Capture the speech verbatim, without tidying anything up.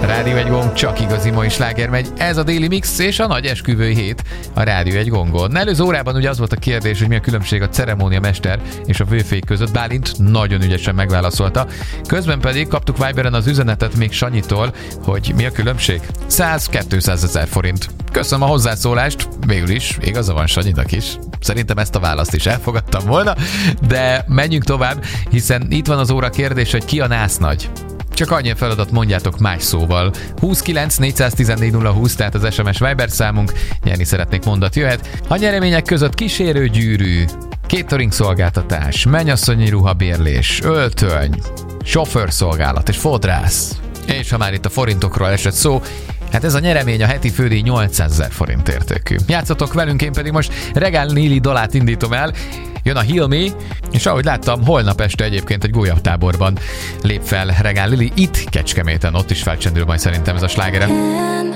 Rádió egy gong, csak igazi mai sláger megy. Ez a Déli Mix és a nagy esküvői hét a Rádió egy gongon. Előző órában ugye az volt a kérdés, hogy mi a különbség a ceremóniamester és a főfék között. Bálint nagyon ügyesen megválaszolta. Közben pedig kaptuk Viberen az üzenetet még Sanyitól, hogy mi a különbség. száz-kétszázezer forint. Köszönöm a hozzászólást, végül is igaza van Sanyinak is. Szerintem ezt a választ is elfogadtam volna, de menjünk tovább, hiszen itt van az óra kérdés, hogy ki a násznagy. Csak annyi feladat, mondjátok más szóval. huszonkilenc négyszáztizennégy nulla húsz, tehát az es em es Viber számunk, nyerni szeretnék mondat jöhet. A nyeremények között kísérő gyűrű, catering szolgáltatás, mennyasszonyi ruhabérlés, öltöny, sofőrszolgálat és fodrász. És ha már itt a forintokról esett szó, hát ez a nyeremény, a heti fődíj nyolcszázezer forint értékű. Játszatok velünk, én pedig most Regál Lili dalát indítom el. Jön a Heal Me, és ahogy láttam, holnap este egyébként egy gólyatáborban lép fel Regál Lili itt Kecskeméten, ott is felcsendül majd szerintem ez a slágerem.